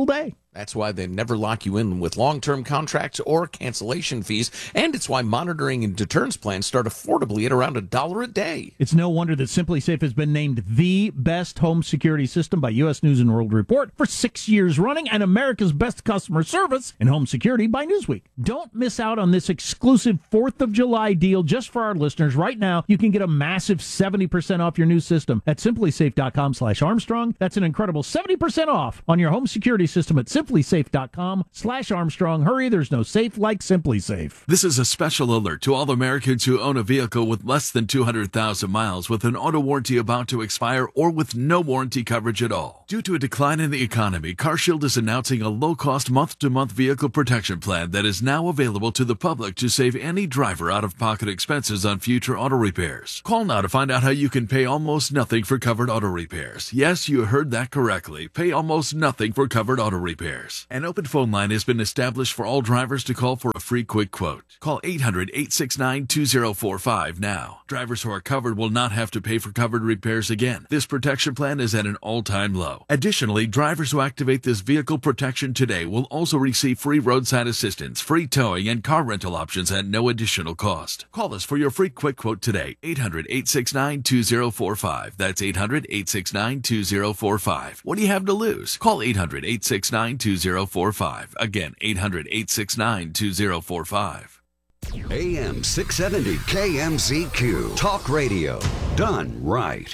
That's why they never lock you in with long-term contracts or cancellation fees, and it's why monitoring and deterrence plans start affordably at around a dollar a day. It's no wonder that SimpliSafe has been named the best home security system by U S News and World Report for six years running, and America's best customer service in home security by Newsweek. Don't miss out on this exclusive fourth of July deal just for our listeners. Right now, you can get a massive seventy percent off your new system at simplysafe.com slash Armstrong. That's an incredible seventy percent off on your home security system at simplysafe.com slash Armstrong. Hurry, there's no safe like SimpliSafe. This is a special alert to all Americans who own a vehicle with less than two hundred thousand miles with an auto warranty about to expire or with no warranty coverage at all. Due to a decline in the economy, CarShield is announcing a low-cost month-to-month vehicle protection plan that is now available to the public to save any driver out-of-pocket expenses on future auto repairs. Call now to find out how you can pay almost nothing for covered auto repairs. Yes, you heard that correctly. Pay almost nothing for covered auto repairs. An open phone line has been established for all drivers to call for a free quick quote. Call eight hundred, eight six nine, two zero four five now. Drivers who are covered will not have to pay for covered repairs again. This protection plan is at an all-time low. Additionally, drivers who activate this vehicle protection today will also receive free roadside assistance, free towing, and car rental options at no additional cost. Call us for your free quick quote today. eight hundred, eight six nine, two zero four five. That's eight hundred, eight six nine, two zero four five. What do you have to lose? Call eight hundred, eight six nine, two zero four five. Again, eight hundred, eight six nine, two zero four five. A M six seventy K M Z Q. Talk radio. Done right.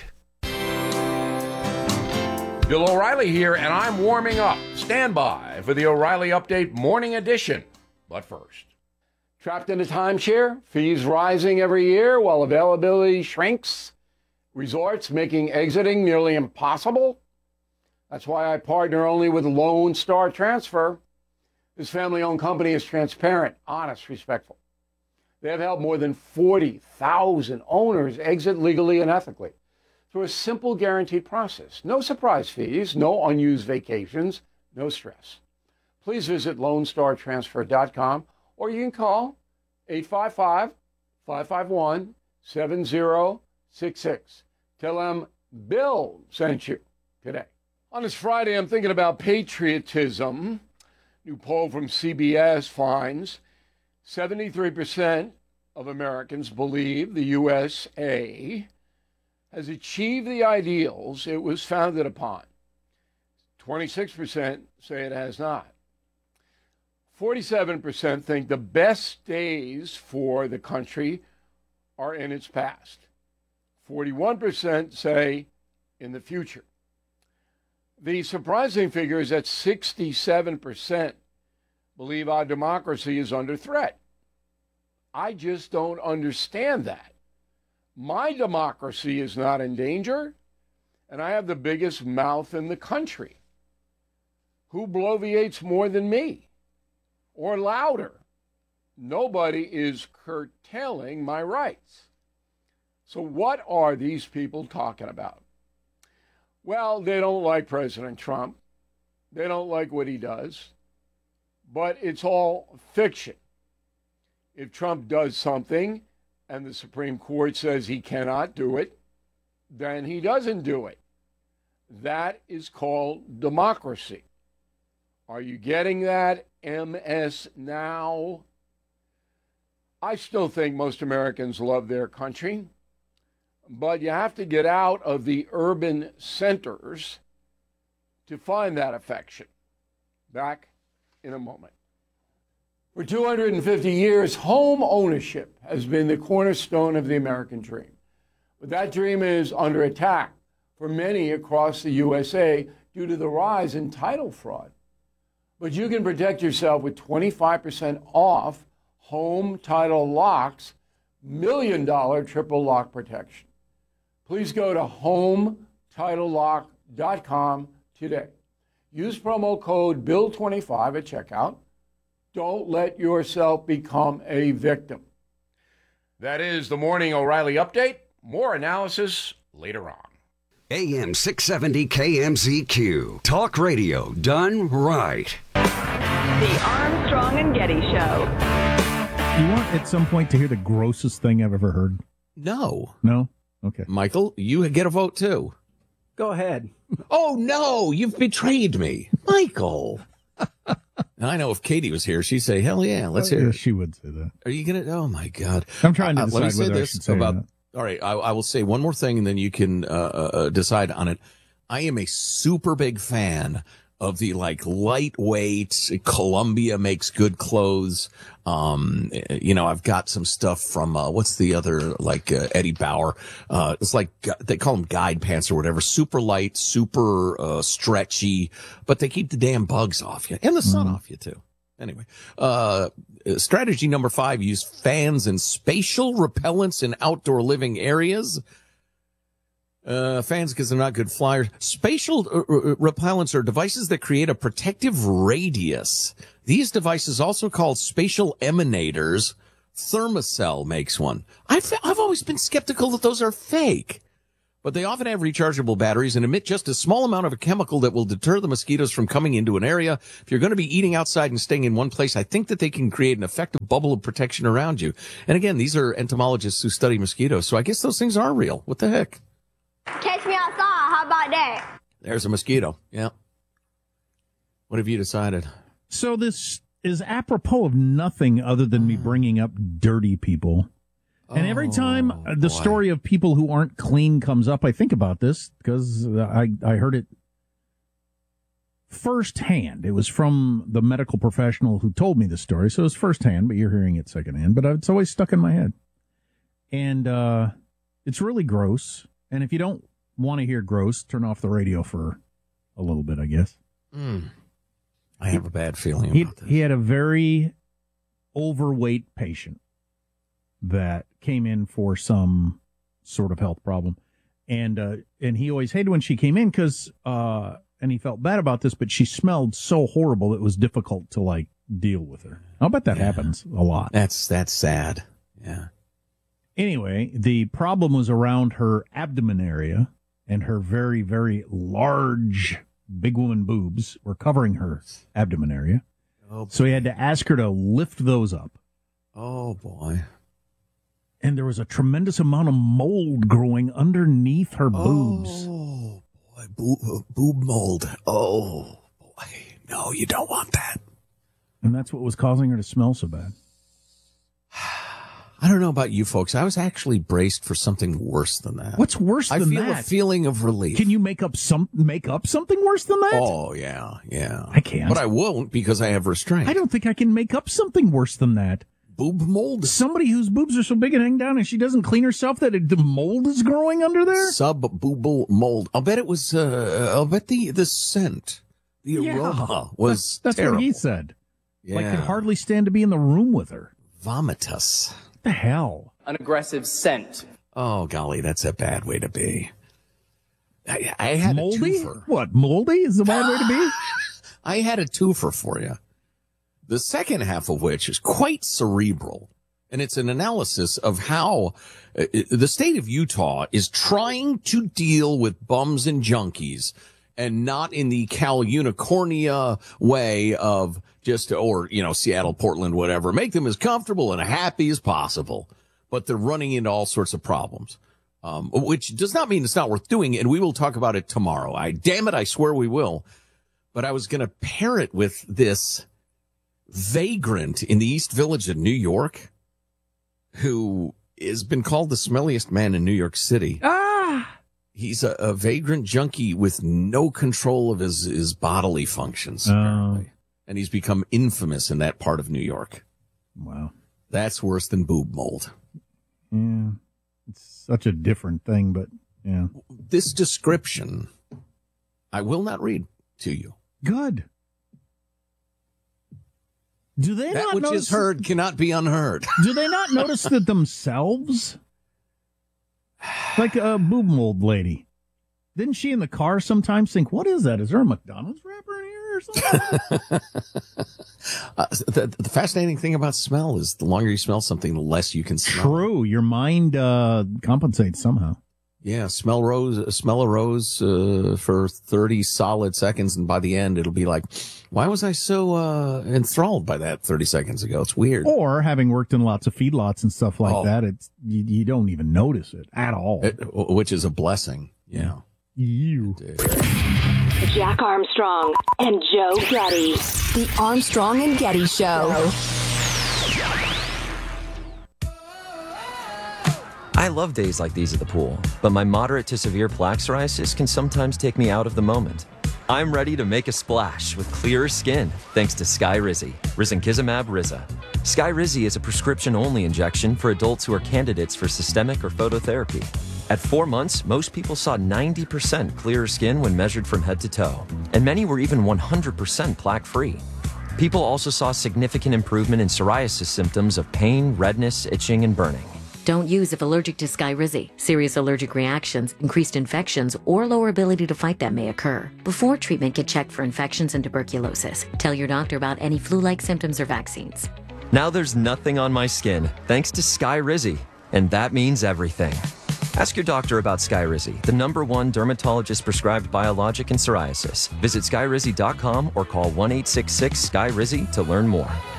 Bill O'Reilly here, and I'm warming up. Stand by for the O'Reilly Update Morning Edition. But first, trapped in a timeshare, fees rising every year while availability shrinks, resorts making exiting nearly impossible. That's why I partner only with Lone Star Transfer. This family-owned company is transparent, honest, respectful. They have helped more than forty thousand owners exit legally and ethically through a simple guaranteed process. No surprise fees, no unused vacations, no stress. Please visit lone star transfer dot com or you can call eight five five, five five one, seven zero six six. Tell them Bill sent you today. On this Friday, I'm thinking about patriotism. New poll from C B S finds seventy-three percent of Americans believe the U S A has achieved the ideals it was founded upon. twenty-six percent say it has not. forty-seven percent think the best days for the country are in its past. forty-one percent say in the future. The surprising figure is that sixty-seven percent believe our democracy is under threat. I just don't understand that. My democracy is not in danger, and I have the biggest mouth in the country. Who bloviates more than me? Or louder? Nobody is curtailing my rights. So what are these people talking about? Well, they don't like President Trump. They don't like what he does. But it's all fiction. If Trump does something and the Supreme Court says he cannot do it, then he doesn't do it. That is called democracy. Are you getting that, M S Now? I still think most Americans love their country, but you have to get out of the urban centers to find that affection. Back in a moment. For two hundred fifty years, home ownership has been the cornerstone of the American dream. But that dream is under attack for many across the U S A due to the rise in title fraud. But you can protect yourself with twenty-five percent off home title locks, million dollar triple lock protection. Please go to home title lock dot com today. Use promo code bill twenty-five at checkout. Don't let yourself become a victim. That is the Morning O'Reilly Update. More analysis later on. A M six seventy K M Z Q. Talk radio done right. The Armstrong and Getty Show. You want at some point to hear the grossest thing I've ever heard? No. No? Okay. Michael, you get a vote too. Go ahead. Oh, no, you've betrayed me. Michael. And I know if Katie was here, she'd say, hell yeah, let's Oh, hear yeah, it. She would say that. Are you going to? Oh, my God. I'm trying to Uh, decide let me say whether I this should say about. that. All right, I, I will say one more thing, and then you can uh, uh, decide on it. I am a super big fan of the like lightweight Columbia makes good clothes. Um, you know, I've got some stuff from, uh, what's the other, like, uh, Eddie Bauer. Uh, it's like, they call them guide pants or whatever. Super light, super, uh, stretchy, but they keep the damn bugs off you and the sun mm. off you too. Anyway, uh, strategy number five, use fans and spatial repellents in outdoor living areas. Uh, fans because they're not good flyers. Spatial uh, uh, repellents are devices that create a protective radius. These devices, also called spatial emanators, Thermacell makes one. I've, I've always been skeptical that those are fake, but they often have rechargeable batteries and emit just a small amount of a chemical that will deter the mosquitoes from coming into an area. If you're going to be eating outside and staying in one place, I think that they can create an effective bubble of protection around you. And again, these are entomologists who study mosquitoes, so I guess those things are real. What the heck? Catch me outside. How about that? There's a mosquito. Yeah. What have you decided? So this is apropos of nothing other than me bringing up dirty people. And every time oh, the boy. story of people who aren't clean comes up, I think about this because I, I heard it firsthand. It was from the medical professional who told me the story. So it was firsthand, but you're hearing it secondhand. But it's always stuck in my head. And uh, it's really gross. And if you don't want to hear gross, turn off the radio for a little bit, I guess. Mm. I have a bad feeling he, about this. He had a very overweight patient that came in for some sort of health problem. And uh, and he always hated when she came in because, uh, and he felt bad about this, but she smelled so horrible it was difficult to, like, deal with her. I'll bet that yeah. happens a lot. That's, that's sad. Yeah. Anyway, the problem was around her abdomen area, and her very, very large big woman boobs were covering her abdomen area. Oh, so he had to ask her to lift those up. Oh, boy. And there was a tremendous amount of mold growing underneath her boobs. Oh, boy. Boob, boob mold. Oh, boy. No, you don't want that. And that's what was causing her to smell so bad. I don't know about you folks. I was actually braced for something worse than that. What's worse than that? I feel that? a feeling of relief. Can you make up some make up something worse than that? Oh, yeah, yeah. I can't. But I won't because I have restraint. I don't think I can make up something worse than that. Boob mold? Somebody whose boobs are so big and hang down and she doesn't clean herself that it, the mold is growing under there? Sub-boobal mold. I'll bet it was, uh, I'll bet the, the scent, the yeah. aroma was That's, that's terrible. what he said. Yeah. Like, could hardly stand to be in the room with her. Vomitus. What the hell? An aggressive scent. Oh, golly, that's a bad way to be. I, I had moldy? a twofer. What, moldy is the bad way to be? I had a twofer for you. The second half of which is quite cerebral. And it's an analysis of how uh, the state of Utah is trying to deal with bums and junkies, and not in the Cal Unicornia way of just, or, you know, Seattle, Portland, whatever. Make them as comfortable and happy as possible. But they're running into all sorts of problems, um, which does not mean it's not worth doing. And we will talk about it tomorrow. I, damn it, I swear we will. But I was going to pair it with this vagrant in the East Village of New York who has been called the smelliest man in New York City. Ah! He's a, a vagrant junkie with no control of his, his bodily functions, apparently. Oh. And he's become infamous in that part of New York. Wow. That's worse than boob mold. Yeah. It's such a different thing, but yeah. This description, I will not read to you. Good. Do they that not which notice, is heard cannot be unheard. Do they not notice that themselves? Like a boob mold lady. Didn't she in the car sometimes think, what is that? Is there a McDonald's wrapper in here or something? uh, the, the fascinating thing about smell is the longer you smell something, the less you can smell. True. Your mind uh, compensates somehow. Yeah, smell rose, smell a rose uh, for thirty solid seconds, and by the end, it'll be like, why was I so uh, enthralled by that thirty seconds ago? It's weird. Or having worked in lots of feedlots and stuff like oh. that, it's you, you don't even notice it at all. It, which is a blessing. Yeah. You. Jack Armstrong and Joe Getty. The Armstrong and Getty Show. I love days like these at the pool, but my moderate to severe plaque psoriasis can sometimes take me out of the moment. I'm ready to make a splash with clearer skin thanks to Skyrizi, risankizumab Riza. Skyrizi is a prescription-only injection for adults who are candidates for systemic or phototherapy. At four months, most people saw ninety percent clearer skin when measured from head to toe, and many were even one hundred percent plaque-free. People also saw significant improvement in psoriasis symptoms of pain, redness, itching, and burning. Don't use if allergic to Skyrizi. Serious allergic reactions, increased infections, or lower ability to fight them may occur. Before treatment, get checked for infections and tuberculosis. Tell your doctor about any flu-like symptoms or vaccines. Now there's nothing on my skin thanks to Skyrizi, and that means everything. Ask your doctor about Skyrizi, the number one dermatologist-prescribed biologic in psoriasis. Visit skyrizi dot com or call one eight six six, S K Y R I Z I to learn more.